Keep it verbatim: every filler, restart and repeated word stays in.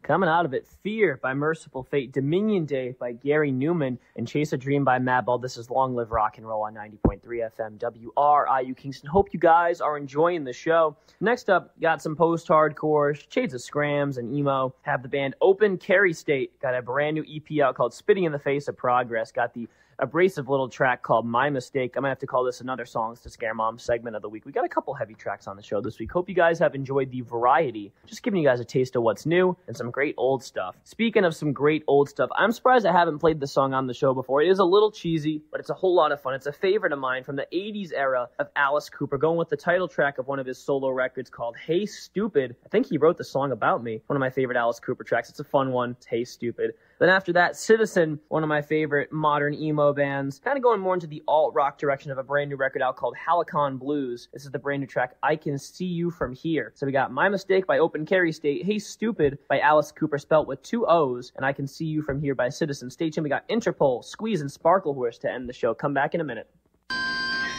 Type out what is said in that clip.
Coming out of it, Fear by Merciful Fate, Dominion Day by Gary Newman, and Chase a Dream by Madball. This is Long Live Rock and Roll on ninety point three F M W R I U Kingston. Hope you guys are enjoying the show. Next up, got some post-hardcore, shades of scrams and emo. Have the band Open Carry State. Got a brand new E P out called Spitting in the Face of Progress. Got the abrasive little track called My Mistake. I'm going to have to call this another Songs to Scare Mom segment of the week. We got a couple heavy tracks on the show this week. Hope you guys have enjoyed the variety. Just giving you guys a taste of what's new and some great old stuff. Speaking of some great old stuff, I'm surprised I haven't played this song on the show before. It is a little cheesy, but it's a whole lot of fun. It's a favorite of mine from the eighties era of Alice Cooper, going with the title track of one of his solo records called Hey Stupid. I think he wrote the song about me. One of my favorite Alice Cooper tracks. It's a fun one. It's Hey Stupid. Then after that, Citizen, one of my favorite modern emo bands, kind of going more into the alt-rock direction of a brand new record out called Halicon Blues. This is the brand new track, I Can See You From Here. So we got My Mistake by Open Carry State, Hey Stupid by Alice Cooper, spelt with two O's, and I Can See You From Here by Citizen. Stay tuned, we got Interpol, Squeeze, and Sparkle Horse to end the show. Come back in a minute.